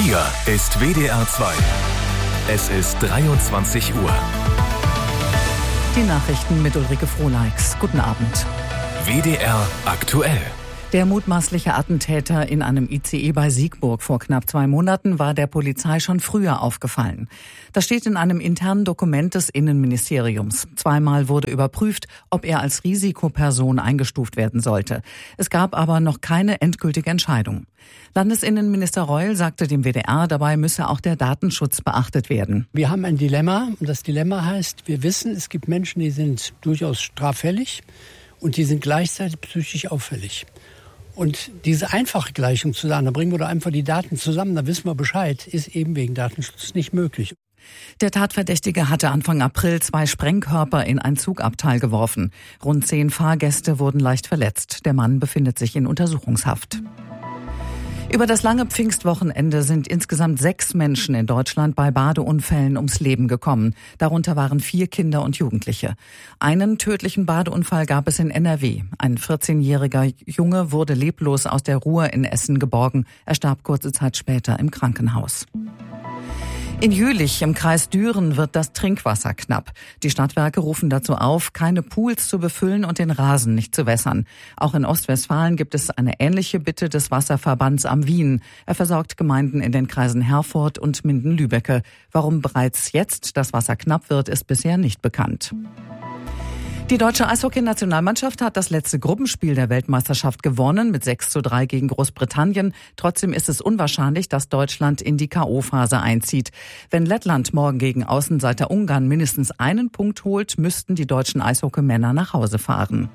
Hier ist WDR 2. Es ist 23 Uhr. Die Nachrichten mit Ulrike Frohleix. Guten Abend. WDR aktuell. Der mutmaßliche Attentäter in einem ICE bei Siegburg vor knapp 2 Monaten war der Polizei schon früher aufgefallen. Das steht in einem internen Dokument des Innenministeriums. 2-mal wurde überprüft, ob er als Risikoperson eingestuft werden sollte. Es gab aber noch keine endgültige Entscheidung. Landesinnenminister Reul sagte dem WDR, dabei müsse auch der Datenschutz beachtet werden. Wir haben ein Dilemma und das Dilemma heißt, wir wissen, es gibt Menschen, die sind durchaus straffällig und die sind gleichzeitig psychisch auffällig. Und diese einfache Gleichung zu sagen, da bringen wir doch einfach die Daten zusammen, da wissen wir Bescheid, ist eben wegen Datenschutz nicht möglich. Der Tatverdächtige hatte Anfang April 2 Sprengkörper in ein Zugabteil geworfen. Rund 10 Fahrgäste wurden leicht verletzt. Der Mann befindet sich in Untersuchungshaft. Über das lange Pfingstwochenende sind insgesamt 6 Menschen in Deutschland bei Badeunfällen ums Leben gekommen. Darunter waren 4 Kinder und Jugendliche. Einen tödlichen Badeunfall gab es in NRW. Ein 14-jähriger Junge wurde leblos aus der Ruhr in Essen geborgen. Er starb kurze Zeit später im Krankenhaus. In Jülich im Kreis Düren wird das Trinkwasser knapp. Die Stadtwerke rufen dazu auf, keine Pools zu befüllen und den Rasen nicht zu wässern. Auch in Ostwestfalen gibt es eine ähnliche Bitte des Wasserverbands am Wien. Er versorgt Gemeinden in den Kreisen Herford und Minden-Lübbecke. Warum bereits jetzt das Wasser knapp wird, ist bisher nicht bekannt. Die deutsche Eishockey-Nationalmannschaft hat das letzte Gruppenspiel der Weltmeisterschaft gewonnen mit 6:3 gegen Großbritannien. Trotzdem ist es unwahrscheinlich, dass Deutschland in die K.O.-Phase einzieht. Wenn Lettland morgen gegen Außenseiter Ungarn mindestens einen Punkt holt, müssten die deutschen Eishockeymänner nach Hause fahren.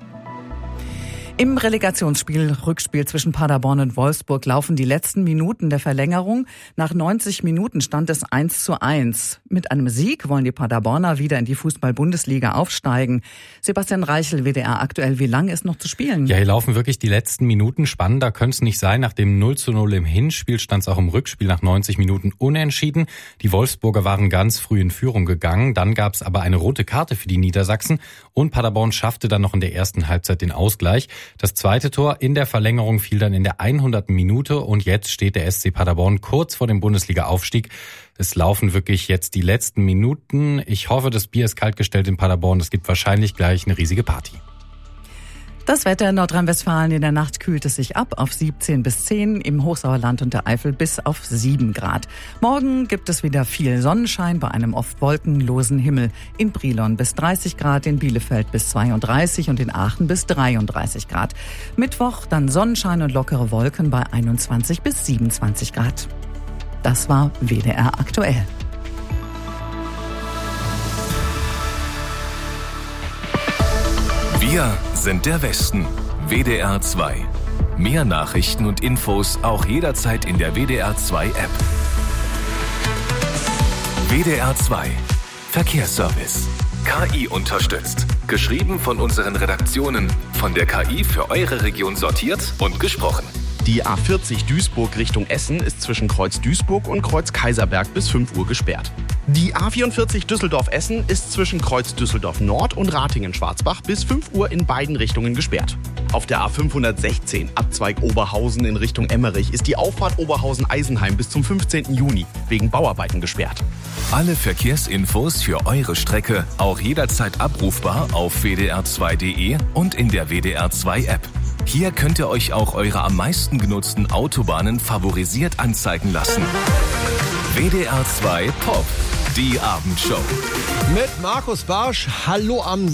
Im Relegationsspiel Rückspiel zwischen Paderborn und Wolfsburg laufen die letzten Minuten der Verlängerung. Nach 90 Minuten stand es 1:1. Mit einem Sieg wollen die Paderborner wieder in die Fußball-Bundesliga aufsteigen. Sebastian Reichel, WDR aktuell, wie lange ist noch zu spielen? Ja, hier laufen wirklich die letzten Minuten. Spannender könnte es nicht sein. Nach dem 0:0 im Hinspiel stand es auch im Rückspiel nach 90 Minuten unentschieden. Die Wolfsburger waren ganz früh in Führung gegangen. Dann gab es aber eine rote Karte für die Niedersachsen. Und Paderborn schaffte dann noch in der ersten Halbzeit den Ausgleich. Das zweite Tor in der Verlängerung fiel dann in der 100. Minute und jetzt steht der SC Paderborn kurz vor dem Bundesliga-Aufstieg. Es laufen wirklich jetzt die letzten Minuten. Ich hoffe, das Bier ist kalt gestellt in Paderborn. Es gibt wahrscheinlich gleich eine riesige Party. Das Wetter in Nordrhein-Westfalen: in der Nacht kühlt es sich ab auf 17 bis 10, im Hochsauerland und der Eifel bis auf 7 Grad. Morgen gibt es wieder viel Sonnenschein bei einem oft wolkenlosen Himmel. In Brilon bis 30 Grad, in Bielefeld bis 32 und in Aachen bis 33 Grad. Mittwoch dann Sonnenschein und lockere Wolken bei 21 bis 27 Grad. Das war WDR aktuell. Wir sind der Westen. WDR 2. Mehr Nachrichten und Infos auch jederzeit in der WDR 2 App. WDR 2. Verkehrsservice. KI unterstützt. Geschrieben von unseren Redaktionen. Von der KI für eure Region sortiert und gesprochen. Die A40 Duisburg Richtung Essen ist zwischen Kreuz Duisburg und Kreuz Kaiserberg bis 5 Uhr gesperrt. Die A44 Düsseldorf-Essen ist zwischen Kreuz Düsseldorf Nord und Ratingen-Schwarzbach bis 5 Uhr in beiden Richtungen gesperrt. Auf der A516 Abzweig Oberhausen in Richtung Emmerich ist die Auffahrt Oberhausen-Eisenheim bis zum 15. Juni wegen Bauarbeiten gesperrt. Alle Verkehrsinfos für eure Strecke auch jederzeit abrufbar auf wdr2.de und in der WDR 2 App. Hier könnt ihr euch auch eure am meisten genutzten Autobahnen favorisiert anzeigen lassen. WDR 2 Pop, die Abendshow. Mit Markus Barsch. Hallo am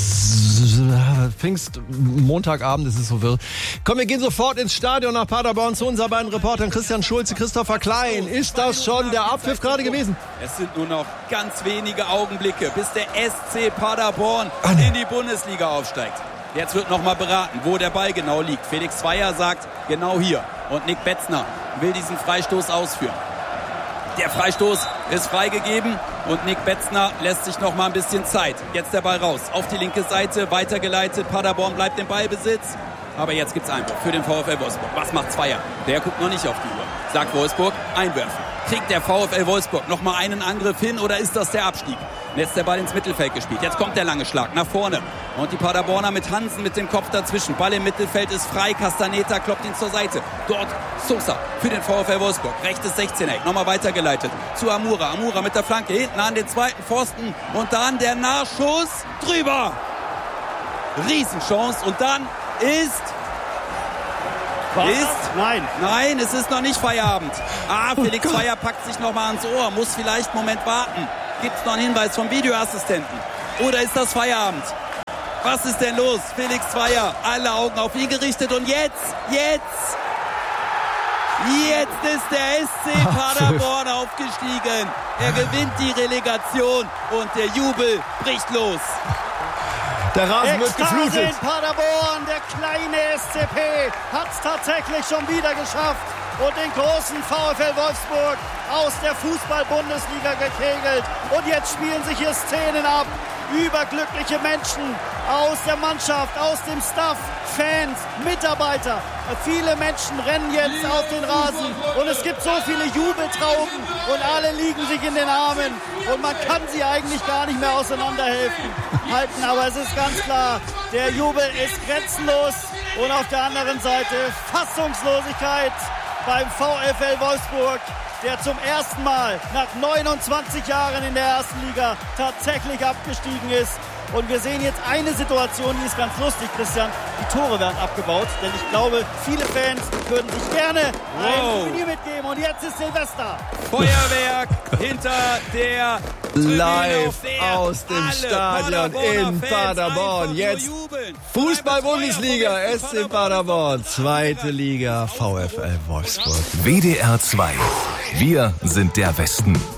Pfingstmontagabend, es ist so wirr. Komm, wir gehen sofort ins Stadion nach Paderborn zu unseren beiden Reportern Christian Schulze, Christopher Klein. Ist das schon der Abpfiff gerade gewesen? Es sind nur noch ganz wenige Augenblicke, bis der SC Paderborn in die Bundesliga aufsteigt. Jetzt wird nochmal beraten, wo der Ball genau liegt. Felix Zweier sagt, genau hier. Und Nick Betzner will diesen Freistoß ausführen. Der Freistoß ist freigegeben und Nick Betzner lässt sich noch mal ein bisschen Zeit. Jetzt der Ball raus, auf die linke Seite, weitergeleitet. Paderborn bleibt im Ballbesitz. Aber jetzt gibt's Einwurf für den VfL Wolfsburg. Was macht Zweier? Der guckt noch nicht auf die Uhr. Sagt Wolfsburg, einwerfen. Kriegt der VfL Wolfsburg noch mal einen Angriff hin oder ist das der Abstieg? Jetzt der Ball ins Mittelfeld gespielt. Jetzt kommt der lange Schlag nach vorne. Und die Paderborner mit Hansen mit dem Kopf dazwischen. Ball im Mittelfeld ist frei. Castaneta kloppt ihn zur Seite. Dort Sosa für den VfL Wolfsburg. Rechtes 16er. Nochmal weitergeleitet zu Amura. Amura mit der Flanke hinten an den zweiten Pfosten. Und dann der Nachschuss drüber. Riesenchance. Und dann ist... Nein, es ist noch nicht Feierabend. Felix Zweier packt sich nochmal ans Ohr. Muss vielleicht einen Moment warten. Gibt es noch einen Hinweis vom Videoassistenten? Oder ist das Feierabend? Was ist denn los? Felix Zweier, alle Augen auf ihn gerichtet. Und jetzt ist der SC Paderborn aufgestiegen. Er gewinnt die Relegation und der Jubel bricht los. Der Rasen wird geflutet. In Paderborn, der kleine SCP hat es tatsächlich schon wieder geschafft und den großen VfL Wolfsburg aus der Fußball-Bundesliga gekegelt. Und jetzt spielen sich hier Szenen ab. Überglückliche Menschen aus der Mannschaft, aus dem Staff, Fans, Mitarbeiter. Viele Menschen rennen jetzt auf den Rasen und es gibt so viele Jubeltrauben und alle liegen sich in den Armen und man kann sie eigentlich gar nicht mehr auseinanderhalten. Aber es ist ganz klar, der Jubel ist grenzenlos und auf der anderen Seite Fassungslosigkeit beim VfL Wolfsburg, der zum ersten Mal nach 29 Jahren in der ersten Liga tatsächlich abgestiegen ist. Und wir sehen jetzt eine Situation, die ist ganz lustig, Christian. Die Tore werden abgebaut, denn ich glaube, viele Fans würden sich gerne ein Souvenir mitgeben. Und jetzt ist Silvester. Feuerwerk hinter der Live aus dem Stadion in Paderborn. Jetzt Fußball-Bundesliga, SC Paderborn, zweite Liga, VfL Wolfsburg. WDR 2. Wir sind der Westen.